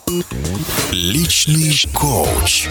Личный коуч.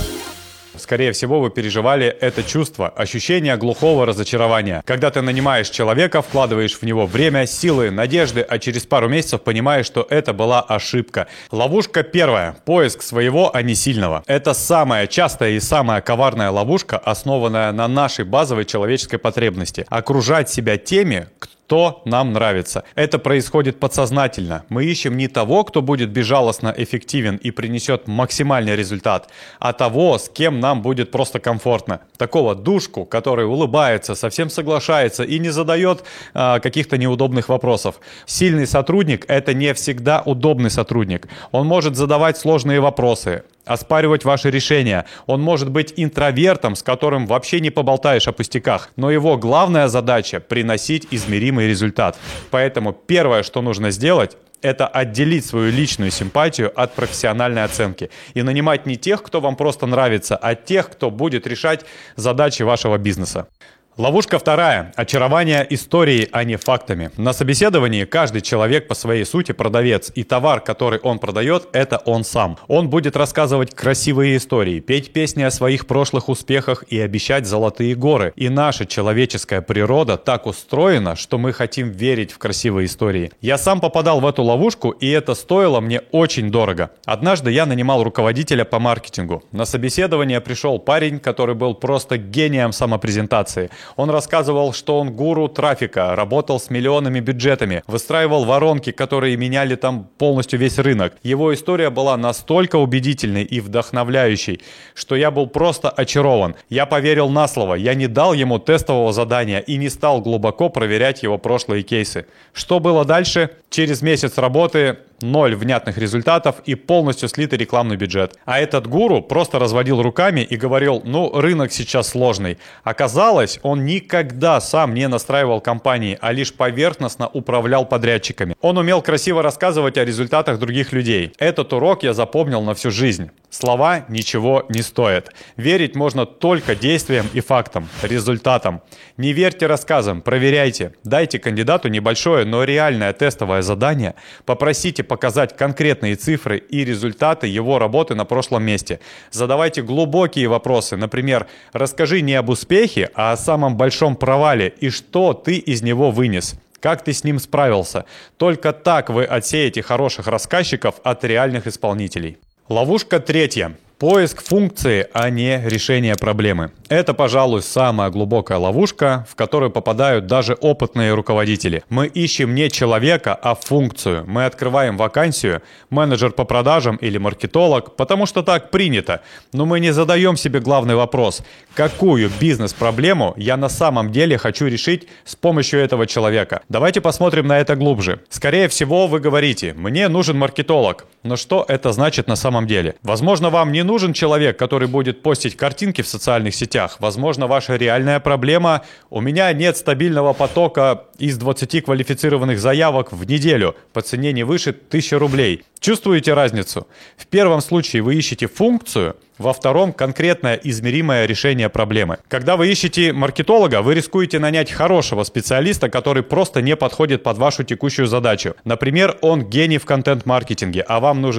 Скорее всего, вы переживали это чувство, ощущение глухого разочарования. Когда ты нанимаешь человека, вкладываешь в него время, силы, надежды, а через пару месяцев понимаешь, что это была ошибка. Ловушка первая. Поиск своего, а не сильного. Это самая частая и самая коварная ловушка, основанная на нашей базовой человеческой потребности. Окружать себя теми, кто нам нравится. Это происходит подсознательно. Мы ищем не того, кто будет безжалостно эффективен и принесет максимальный результат, а того, с кем нам будет просто комфортно. Такого душку, который улыбается, совсем соглашается и не задает каких-то неудобных вопросов. Сильный сотрудник – это не всегда удобный сотрудник. Он может задавать сложные вопросы, оспаривать ваши решения. Он может быть интровертом, с которым вообще не поболтаешь о пустяках. Но его главная задача – приносить измеримый результат. Поэтому первое, что нужно сделать, это отделить свою личную симпатию от профессиональной оценки. И нанимать не тех, кто вам просто нравится, а тех, кто будет решать задачи вашего бизнеса. Ловушка вторая. Очарование историей, а не фактами. На собеседовании каждый человек по своей сути продавец, и товар, который он продает, это он сам. Он будет рассказывать красивые истории, петь песни о своих прошлых успехах и обещать золотые горы. И наша человеческая природа так устроена, что мы хотим верить в красивые истории. Я сам попадал в эту ловушку, и это стоило мне очень дорого. Однажды я нанимал руководителя по маркетингу. На собеседование пришел парень, который был просто гением самопрезентации. Он рассказывал, что он гуру трафика, работал с миллионными бюджетами, выстраивал воронки, которые меняли там полностью весь рынок. Его история была настолько убедительной и вдохновляющей, что я был просто очарован. Я поверил на слово, я не дал ему тестового задания и не стал глубоко проверять его прошлые кейсы. Что было дальше? Через месяц работы 0 внятных результатов и полностью слитый рекламный бюджет. А этот гуру просто разводил руками и говорил, рынок сейчас сложный. Оказалось, он никогда сам не настраивал компании, а лишь поверхностно управлял подрядчиками. Он умел красиво рассказывать о результатах других людей. Этот урок я запомнил на всю жизнь. Слова ничего не стоят. Верить можно только действиям и фактам, результатам. Не верьте рассказам, проверяйте. Дайте кандидату небольшое, но реальное тестовое задание. Попросите показать конкретные цифры и результаты его работы на прошлом месте. Задавайте глубокие вопросы. Например, расскажи не об успехе, а о самом большом провале и что ты из него вынес. Как ты с ним справился? Только так вы отсеете хороших рассказчиков от реальных исполнителей. Ловушка третья. Поиск функции, а не решение проблемы. Это, пожалуй, самая глубокая ловушка, в которую попадают даже опытные руководители. Мы ищем не человека, а функцию. Мы открываем вакансию, менеджер по продажам или маркетолог, потому что так принято. Но мы не задаем себе главный вопрос: какую бизнес-проблему я на самом деле хочу решить с помощью этого человека? Давайте посмотрим на это глубже. Скорее всего, вы говорите: мне нужен маркетолог. Но что это значит на самом деле? Возможно, вам не нужен человек, который будет постить картинки в социальных сетях. Возможно, ваша реальная проблема: у меня нет стабильного потока из 20 квалифицированных заявок в неделю по цене не выше 1000 рублей. Чувствуете разницу? В первом случае вы ищете функцию, во втором — конкретное измеримое решение проблемы. Когда вы ищете маркетолога, вы рискуете нанять хорошего специалиста, который просто не подходит под вашу текущую задачу. Например, он гений в контент-маркетинге, а вам нужен